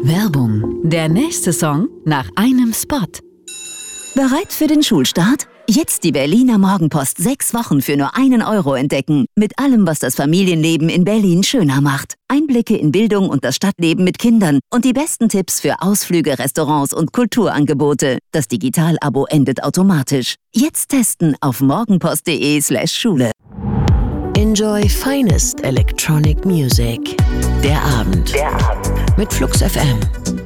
Werbung. Der nächste Song nach einem Spot. Bereit für den Schulstart? Jetzt die Berliner Morgenpost 6 Wochen für nur 1 Euro entdecken. Mit allem, was das Familienleben in Berlin schöner macht. Einblicke in Bildung und das Stadtleben mit Kindern und die besten Tipps für Ausflüge, Restaurants und Kulturangebote. Das Digital-Abo endet automatisch. Jetzt testen auf morgenpost.de/Schule. Enjoy finest electronic music. Der Abend. Mit Flux FM.